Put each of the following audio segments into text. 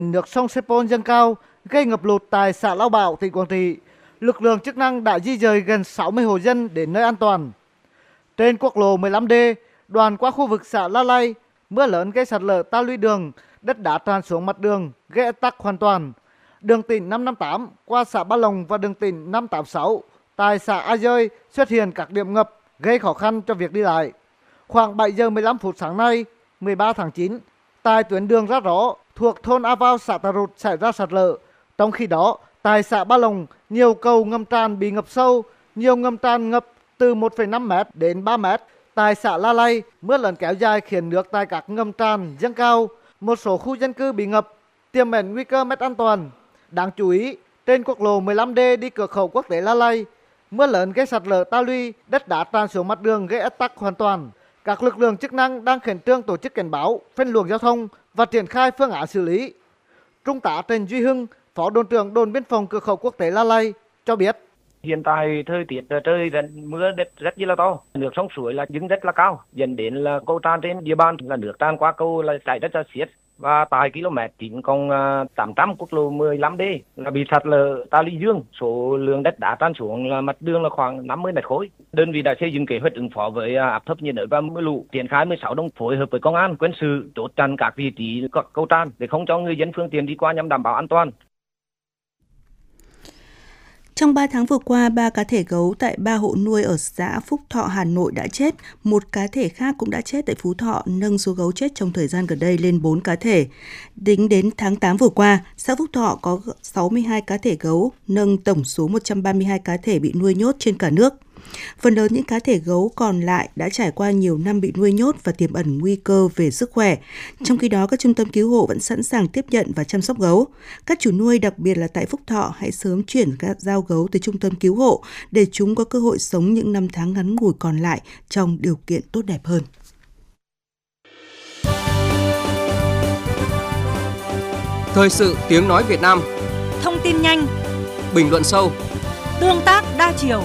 Nước sông Sepol dâng cao gây ngập lụt tại xã Lao Bảo, tỉnh Quảng Trị. Lực lượng chức năng đã di dời gần 60 hộ dân đến nơi an toàn. Trên quốc lộ 15D, đoạn qua khu vực xã La Lai, mưa lớn gây sạt lở ta luy đường, đất đá tràn xuống mặt đường, gây ách tắc hoàn toàn. Đường tỉnh 558 qua xã Ba Lồng và đường tỉnh 586 tại xã A Dơi xuất hiện các điểm ngập, gây khó khăn cho việc đi lại. Khoảng 7 giờ 15 phút sáng nay, 13 tháng 9, tại tuyến đường Rá Rõ thuộc thôn A Vào, xã Tà Rụt xảy ra sạt lở. Trong khi đó, tại xã Ba Lồng, nhiều cầu ngầm tràn bị ngập sâu, nhiều ngầm tràn ngập từ 1,5 m đến 3 m. Tại xã La Lai, mưa lớn kéo dài khiến nước tại các ngầm tràn dâng cao, một số khu dân cư bị ngập, tiềm ẩn nguy cơ mất an toàn. Đáng chú ý, trên quốc lộ 15D đi cửa khẩu quốc tế La Lai, mưa lớn gây sạt lở ta luy, đất đá tràn xuống mặt đường gây ách tắc hoàn toàn. Các lực lượng chức năng đang khẩn trương tổ chức cảnh báo, phân luồng giao thông và triển khai phương án xử lý. Trung tá Trần Duy Hưng, Phó đồn trưởng đồn biên phòng cửa khẩu quốc tế La Lai cho biết. Hiện tại thời tiết trời mưa rất là to, nước sông suối là dâng rất là cao, dẫn đến là cầu tràn trên địa bàn là nước tràn qua cầu là chảy rất là xiết. Và tại km 9,800 quốc lộ 15D là bị sạt lở ta luy dương, số lượng đất đá tràn xuống là mặt đường là khoảng 50 mét khối. Đơn vị đã xây dựng kế hoạch ứng phó với áp thấp nhiệt đới và mưa lũ, triển khai 16 đồng phối hợp với công an, quân sự chốt chặn các vị trí cầu tràn để không cho người dân phương tiện đi qua nhằm đảm bảo an toàn. Trong 3 tháng vừa qua, 3 cá thể gấu tại 3 hộ nuôi ở xã Phúc Thọ, Hà Nội đã chết. Một cá thể khác cũng đã chết tại Phú Thọ, nâng số gấu chết trong thời gian gần đây lên 4 cá thể. Tính đến tháng 8 vừa qua, xã Phúc Thọ có 62 cá thể gấu, nâng tổng số 132 cá thể bị nuôi nhốt trên cả nước. Phần lớn những cá thể gấu còn lại đã trải qua nhiều năm bị nuôi nhốt và tiềm ẩn nguy cơ về sức khỏe. Trong khi đó, các trung tâm cứu hộ vẫn sẵn sàng tiếp nhận và chăm sóc gấu. Các chủ nuôi, đặc biệt là tại Phúc Thọ, hãy sớm chuyển các giao gấu tới trung tâm cứu hộ để chúng có cơ hội sống những năm tháng ngắn ngủi còn lại trong điều kiện tốt đẹp hơn. Thời sự tiếng nói Việt Nam. Thông tin nhanh, bình luận sâu, tương tác đa chiều.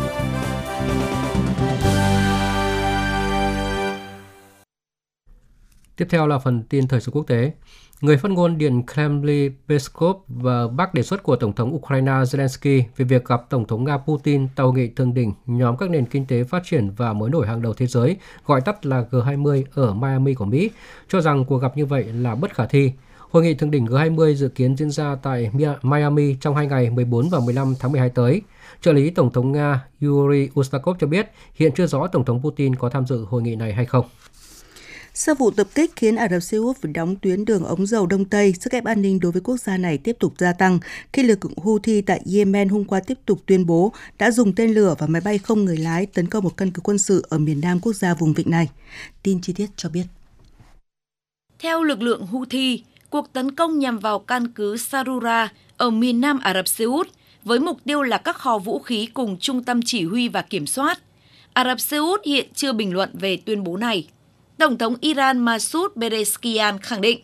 Tiếp theo là phần tin thời sự quốc tế. Người phát ngôn Điện Kremlin Peskov và bác đề xuất của Tổng thống Ukraine Zelensky về việc gặp Tổng thống Nga Putin tại hội nghị thượng đỉnh nhóm các nền kinh tế phát triển và mới nổi hàng đầu thế giới, gọi tắt là G20 ở Miami của Mỹ, cho rằng cuộc gặp như vậy là bất khả thi. Hội nghị thượng đỉnh G20 dự kiến diễn ra tại Miami trong 2 ngày 14 và 15 tháng 12 tới. Trợ lý Tổng thống Nga Yuri Usakov cho biết hiện chưa rõ Tổng thống Putin có tham dự hội nghị này hay không. Sau vụ tập kích khiến Ả Rập Xê Út phải đóng tuyến đường ống dầu Đông Tây, sức ép an ninh đối với quốc gia này tiếp tục gia tăng khi lực lượng Houthi tại Yemen hôm qua tiếp tục tuyên bố đã dùng tên lửa và máy bay không người lái tấn công một căn cứ quân sự ở miền nam quốc gia vùng vịnh này. Tin chi tiết cho biết. Theo lực lượng Houthi, cuộc tấn công nhằm vào căn cứ Sarura ở miền nam Ả Rập Xê Út với mục tiêu là các kho vũ khí cùng trung tâm chỉ huy và kiểm soát. Ả Rập Xê Út hiện chưa bình luận về tuyên bố này. Tổng thống Iran Masoud Pezeshkian khẳng định,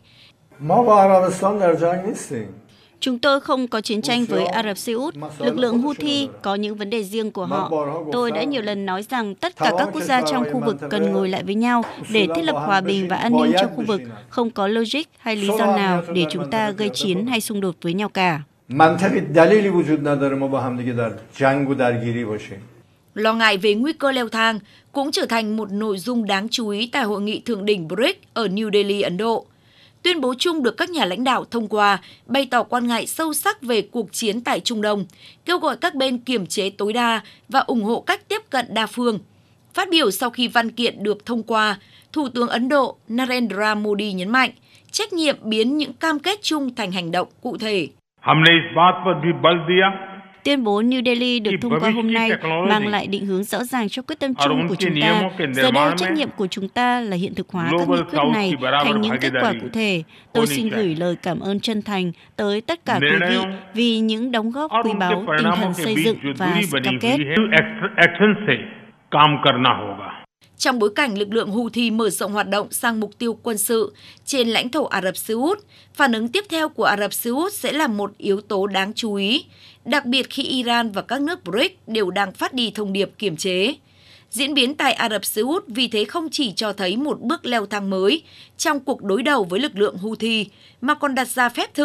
chúng tôi không có chiến tranh với Ả Rập Xê Út, lực lượng Houthi có những vấn đề riêng của họ. Tôi đã nhiều lần nói rằng tất cả các quốc gia trong khu vực cần ngồi lại với nhau để thiết lập hòa bình và an ninh trong khu vực, không có logic hay lý do nào để chúng ta gây chiến hay xung đột với nhau cả. Lo ngại về nguy cơ leo thang cũng trở thành một nội dung đáng chú ý tại hội nghị thượng đỉnh BRICS ở New Delhi, Ấn Độ. Tuyên bố chung được các nhà lãnh đạo thông qua bày tỏ quan ngại sâu sắc về cuộc chiến tại Trung Đông, kêu gọi các bên kiềm chế tối đa và ủng hộ cách tiếp cận đa phương. Phát biểu sau khi văn kiện được thông qua, Thủ tướng Ấn Độ Narendra Modi nhấn mạnh trách nhiệm biến những cam kết chung thành hành động cụ thể. Tuyên bố New Delhi được thông qua hôm nay mang lại định hướng rõ ràng cho quyết tâm chung của chúng ta. Giờ đây, trách nhiệm của chúng ta là hiện thực hóa các nghị quyết này thành những kết quả cụ thể. Tôi xin gửi lời cảm ơn chân thành tới tất cả quý vị vì những đóng góp quý báu, tinh thần xây dựng và sự cam kết. Trong bối cảnh lực lượng Houthi mở rộng hoạt động sang mục tiêu quân sự trên lãnh thổ Ả Rập Xê Út, phản ứng tiếp theo của Ả Rập Xê Út sẽ là một yếu tố đáng chú ý, đặc biệt khi Iran và các nước BRICS đều đang phát đi thông điệp kiềm chế. Diễn biến tại Ả Rập Xê Út vì thế không chỉ cho thấy một bước leo thang mới trong cuộc đối đầu với lực lượng Houthi, mà còn đặt ra phép thử